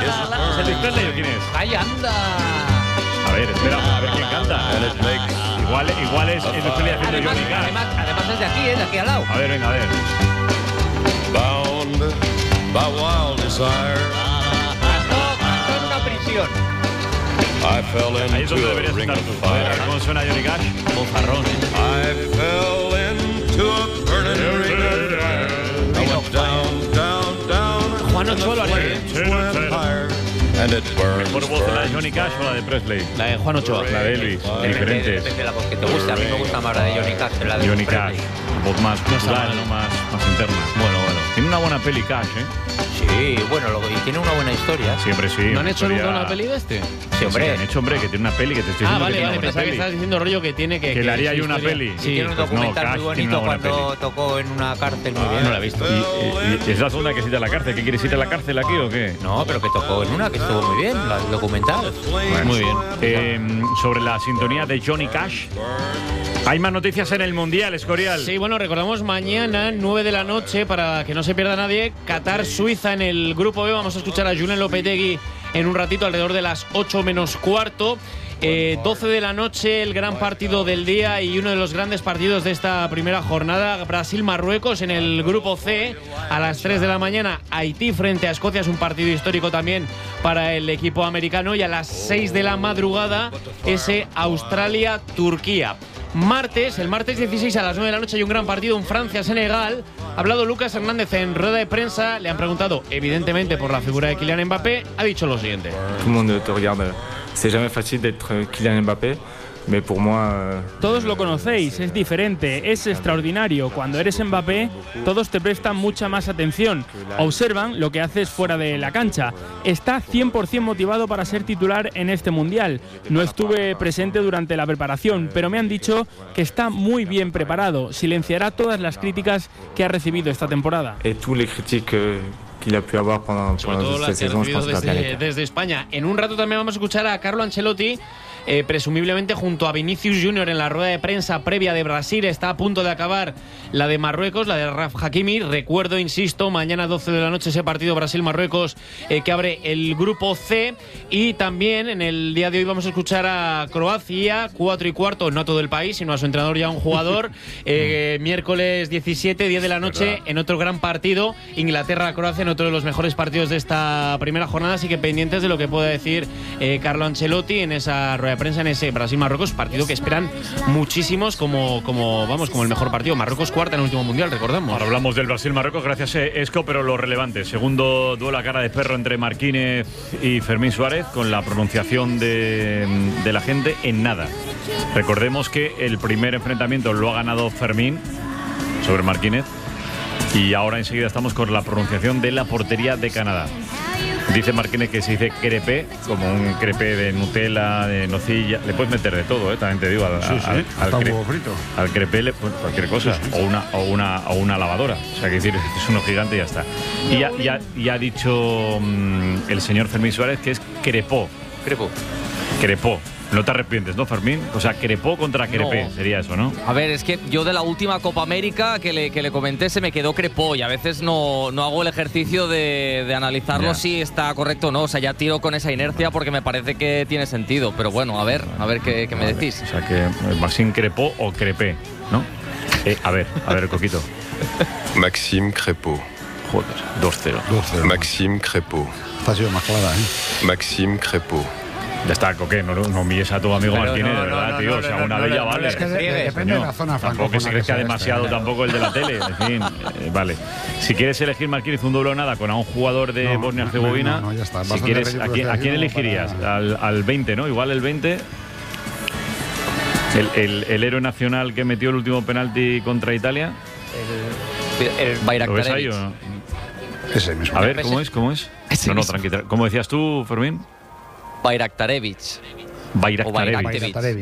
¿Es Elvis Presley o quién es? ¡Ahí anda! A ver, espera, a ver quién canta. Igual es Elvis Presley haciendo Johnny Cash. Además es de aquí al lado. A ver, venga, a ver. Bound by wild desire, Está en una prisión. I fell Ahí es donde into a deberías ring estar of tú. A ver fire. cómo suena Johnny Cash. Bozarrón, I fell into a burning ring of fire. I went down. Juan Ochoa lo haría bien. Went higher, and it burns. ¿Mejor voz la de Johnny Cash o la de Presley? La de Juan Ochoa. La de Elvis, diferentes. Depende de la voz que te guste. A mí me gusta más la de Johnny Cash que la de Johnny Presley. Cash, voz más natural, mal. ¿no? más interna. Bueno. Tiene una buena peli Cash, ¿eh? Sí, bueno, y tiene una buena historia. Siempre sí. ¿No han hecho historia- nunca una peli de este? Sí, hombre. Sí, han hecho, hombre, que tiene una peli que te estoy diciendo Vale, que tiene una pensaba que buena estabas peli. diciendo rollo que tiene que... Que le haría su yo una historia- peli. Sí, tiene un pues no, documental Cash muy tiene una bonito buena cuando tocó en una cárcel muy bien. No la he visto. ¿Y es la segunda que cita a la cárcel? ¿Qué quieres ir a la cárcel aquí o qué? No, pero que tocó en una que estuvo muy bien, el documental. Muy bien. Sobre la sintonía de Johnny Cash. Hay más noticias en el Mundial, Escorial. Sí, bueno, recordamos mañana, 9 de la noche, para que no se pierda nadie, Qatar-Suiza en el Grupo B. Vamos a escuchar a Julen Lopetegui en un ratito, alrededor de las 8 menos cuarto. 12 de la noche, el gran partido del día y uno de los grandes partidos de esta primera jornada, Brasil-Marruecos en el Grupo C. A las 3 de la mañana, Haití frente a Escocia, es un partido histórico también para el equipo americano. Y a las 6 de la madrugada, ese Australia-Turquía. El martes 16 a las 9 de la noche hay un gran partido, un Francia-Senegal. Ha hablado Lucas Hernández en rueda de prensa, le han preguntado evidentemente por la figura de Kylian Mbappé, ha dicho lo siguiente. Tout le monde te regarde. C'est jamais facile d'être Kylian Mbappé, mais pour moi. Todos lo conocéis, es diferente, es extraordinario. Cuando eres Mbappé, todos te prestan mucha más atención. Observan lo que haces fuera de la cancha. Está 100% motivado para ser titular en este Mundial. No estuve presente durante la preparación, pero me han dicho que está muy bien preparado. Silenciará todas las críticas que ha recibido esta temporada. Et tous les critiques qu'il a pu avoir pendant Sobre todo cette las que ha saison, je recibido pense que va bien les faire. desde España. En un rato también vamos a escuchar a Carlo Ancelotti, presumiblemente junto a Vinicius Junior en la rueda de prensa previa de Brasil. Está a punto de acabar la de Marruecos, la de Raf Hakimi. Recuerdo, insisto, mañana 12 de la noche ese partido Brasil-Marruecos que abre el Grupo C. Y también en el día de hoy vamos a escuchar a Croacia, 4 y cuarto, no a todo el país, sino a su entrenador y a un jugador. Miércoles 17, 10 de la noche, en otro gran partido, Inglaterra-Croacia, en otro de los mejores partidos de esta primera jornada. Así que pendientes de lo que pueda decir Carlo Ancelotti en esa rueda de prensa, en ese Brasil-Marruecos, partido que esperan muchísimos como el mejor partido. Marruecos cuarta en el último mundial, recordemos. Ahora hablamos del Brasil-Marruecos, gracias Esco, pero lo relevante. Segundo duelo a cara de perro entre Marquínez y Fermín Suárez, con la pronunciación de la gente en nada. Recordemos que el primer enfrentamiento lo ha ganado Fermín sobre Marquínez y ahora enseguida estamos con la pronunciación de la portería de Canadá. Dice Marquínez que se dice crepé, como un crepé de Nutella, de nocilla. Le puedes meter de todo, también te digo. Hasta un huevo frito. Al crepé cualquier cosa, o una lavadora. O sea, que decir, es uno gigante y ya está. Y ha dicho el señor Fermín Suárez que es crepó. Crepó. No te arrepientes, ¿no, Fermín? O sea, crepó contra crepé, No. sería eso, ¿no? A ver, es que yo de la última Copa América que le comenté se me quedó crepó y a veces no hago el ejercicio de analizarlo Ya. si está correcto o no. O sea, ya tiro con esa inercia porque me parece que tiene sentido. Pero bueno, a ver qué me decís. O sea, que Maxime crepó o crepé, ¿no? A ver, Coquito. Maxime Crépeau. Joder, 2-0. 2-0. Maxime Crépeau. Esta ha sido más clara, ¿eh? Maxime Crépeau. Ya está, Coque, no humilles a tu amigo Pero Martínez, no, de verdad, no, tío. no, o sea, no, una no, bella no, vale. es que Depende de la zona Tampoco que se francófona crezca sea demasiado esta, ¿eh? tampoco el de la tele. En fin, vale. Si quieres elegir, Marquínez, un doble o nada con a un jugador de No, Bosnia-Herzegovina, no, ya está. si Bastante quieres, ridículo ¿a está quién haciendo elegirías? para- Al 20, ¿no? Igual el 20. El héroe nacional que metió el último penalti contra Italia. El ¿Lo ves ahí Bayraktarevic. o no? Ese mismo. A ver, ¿cómo es? Ese No, mismo. tranquila. ¿Cómo decías tú, Fermín? Bayraktarevic. Bayraktarevic. Bayraktarevic.